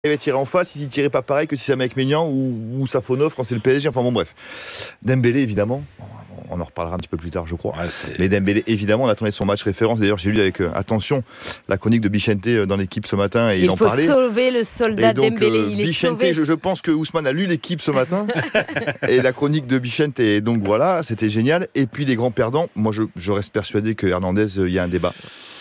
va tirer en face, il tirait pas pareil que si c'est un mec Maignan ou Safonov quand c'est le PSG. Enfin bon, bref. Dembélé, évidemment. On en reparlera un petit peu plus tard, je crois. Ouais, mais Dembélé, évidemment, on attendait son match référence. D'ailleurs, j'ai lu avec attention la chronique de Bichente dans l'équipe ce matin. Et il en parlait. Il faut sauver le soldat donc, Dembélé. Il Bichente, est sauvé. Je pense que Ousmane a lu l'équipe ce matin. Et la chronique de Bichente, et donc voilà, c'était génial. Et puis les grands perdants, moi je reste persuadé que Hernandez, il y a un débat.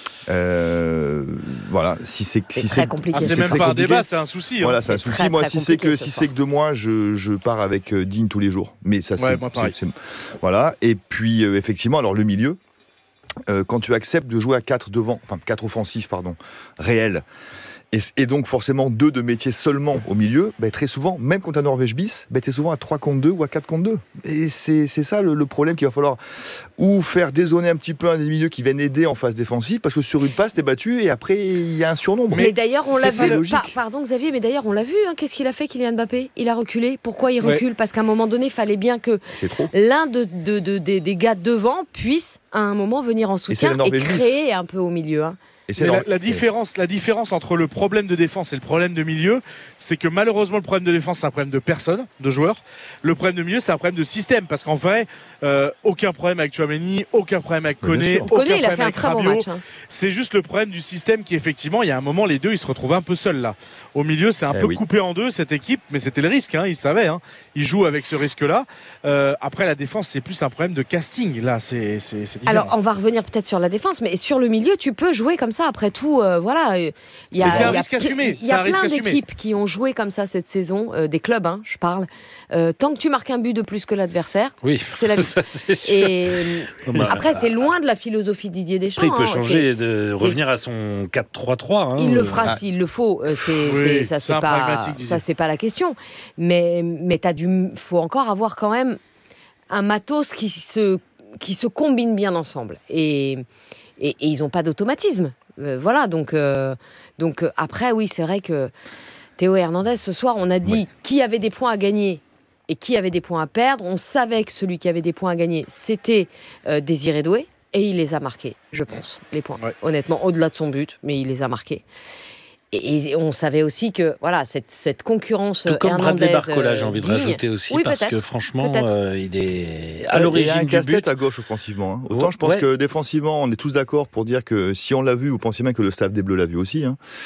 Voilà, si c'est très compliqué. C'est même pas un débat, c'est un souci. Voilà, c'est un souci. Moi, si c'est que 2 mois, je pars avec Digne tous les jours. Mais ça, c'est voilà. Et puis effectivement, alors le milieu, quand tu acceptes de jouer à 4 devant, enfin 4 offensifs, réels. Et donc forcément 2 de métier seulement au milieu, très souvent, même contre un Norvège bis, t'es souvent à 3 contre 2 ou à 4 contre 2. Et c'est ça le problème qu'il va falloir ou faire dézoner un petit peu un des milieux qui viennent aider en phase défensive, parce que sur une passe t'es battu et après il y a un surnombre. Mais d'ailleurs on l'a vu, pardon Xavier, mais d'ailleurs on l'a vu, qu'est-ce qu'il a fait Kylian Mbappé ? Il a reculé. Pourquoi il recule ? Parce qu'à un moment donné, il fallait bien que l'un des gars devant puisse à un moment venir en soutien et créer un peu au milieu. Mais la différence entre le problème de défense et le problème de milieu, c'est que malheureusement le problème de défense c'est un problème de personne, de joueurs. Le problème de milieu c'est un problème de système, parce qu'en vrai aucun problème avec Tchouaméni, aucun problème avec Koné, aucun problème avec Rabiot. C'est juste le problème du système qui effectivement, il y a un moment les deux ils se retrouvaient un peu seuls là. Au milieu c'est un peu coupé en deux cette équipe, mais c'était le risque, ils savaient, ils jouent avec ce risque là. Après la défense c'est plus un problème de casting là, c'est différent. Alors on va revenir peut-être sur la défense, mais sur le milieu tu peux jouer comme ça. Après tout, voilà. Il y a plein d'équipes qui ont joué comme ça cette saison, des clubs, je parle. Tant que tu marques un but de plus que l'adversaire, c'est la vie. Et après, c'est loin de la philosophie de Didier Deschamps. Après, il peut changer, revenir à son 4-3-3. Il le fera s'il le faut. Ça, c'est pas la question. Mais faut encore avoir quand même un matos qui se combine bien ensemble. Et ils n'ont pas d'automatisme. Voilà, donc après, oui, c'est vrai que Théo Hernandez, ce soir, on a dit qui avait des points à gagner et qui avait des points à perdre. On savait que celui qui avait des points à gagner, c'était Désiré Doué, et il les a marqués, je pense, les points. Honnêtement, au-delà de son but, mais il les a marqués. Et on savait aussi que voilà cette concurrence tout comme Hernandez, Bradley Barcola, j'ai envie de rajouter aussi, parce que franchement il est à l'origine du but. À gauche offensivement. Autant je pense que défensivement on est tous d'accord pour dire que si on l'a vu, vous pensez bien que le staff des Bleus l'a vu aussi.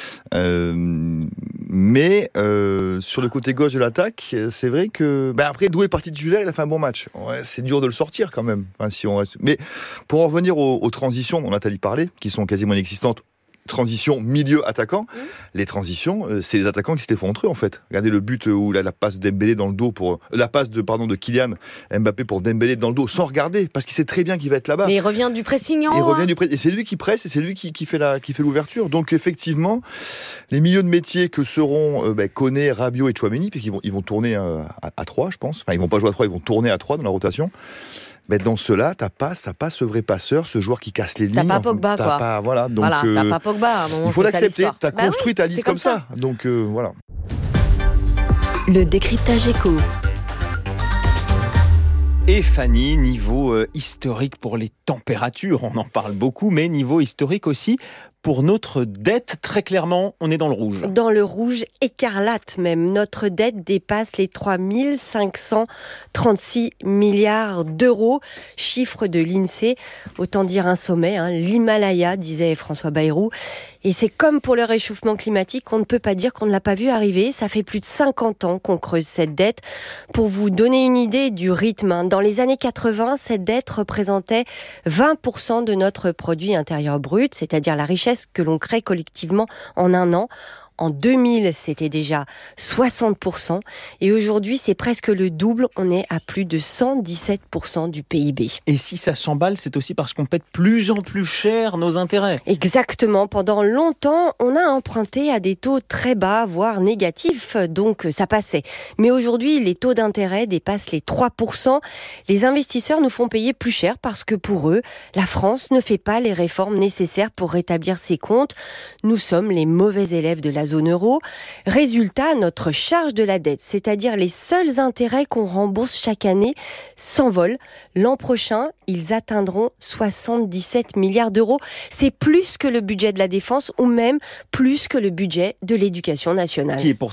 Mais sur le côté gauche de l'attaque, c'est vrai que après Doué est parti titulaire, il a fait un bon match. C'est dur de le sortir quand même. Si on reste... Mais pour en revenir aux transitions dont Nathalie parlait, qui sont quasiment inexistantes. Transition milieu-attaquant, les transitions, c'est les attaquants qui s'étaient fait entre eux en fait. Regardez le but où la passe de Dembélé dans le dos de Kylian Mbappé pour Dembélé dans le dos, sans regarder, parce qu'il sait très bien qu'il va être là-bas. Mais il revient du pressing en haut. Et c'est lui qui presse, et c'est lui qui fait l'ouverture. Donc effectivement, les milieux de métier que seront Koné, Rabiot et Tchouaméni, puisqu'ils vont tourner à 3, je pense. Enfin, ils vont pas jouer à 3, ils vont tourner à 3 dans la rotation. Mais dans cela, t'as pas ce vrai passeur, ce joueur qui casse les lignes. T'as pas Pogba, quoi. T'as pas Pogba. À un moment, il faut l'accepter. T'as construit construit ta liste comme ça. Donc voilà. Le décryptage éco. Et Fanny, niveau historique pour les températures, on en parle beaucoup, mais niveau historique aussi pour notre dette. Très clairement, on est dans le rouge. Dans le rouge écarlate même. Notre dette dépasse les 3 536 milliards d'euros. Chiffre de l'INSEE. Autant dire un sommet, l'Himalaya, disait François Bayrou. Et c'est comme pour le réchauffement climatique, on ne peut pas dire qu'on ne l'a pas vu arriver. Ça fait plus de 50 ans qu'on creuse cette dette. Pour vous donner une idée du rythme, dans les années 80, cette dette représentait 20% de notre produit intérieur brut, c'est-à-dire la richesse que l'on crée collectivement en un an. En 2000, c'était déjà 60%. Et aujourd'hui, c'est presque le double. On est à plus de 117% du PIB. Et si ça s'emballe, c'est aussi parce qu'on paie de plus en plus cher nos intérêts. Exactement. Pendant longtemps, on a emprunté à des taux très bas, voire négatifs. Donc, ça passait. Mais aujourd'hui, les taux d'intérêt dépassent les 3%. Les investisseurs nous font payer plus cher parce que pour eux, la France ne fait pas les réformes nécessaires pour rétablir ses comptes. Nous sommes les mauvais élèves de la la zone euro. Résultat, notre charge de la dette, c'est-à-dire les seuls intérêts qu'on rembourse chaque année, s'envolent. L'an prochain, ils atteindront 77 milliards d'euros. C'est plus que le budget de la défense ou même plus que le budget de l'éducation nationale. Qui est pourtant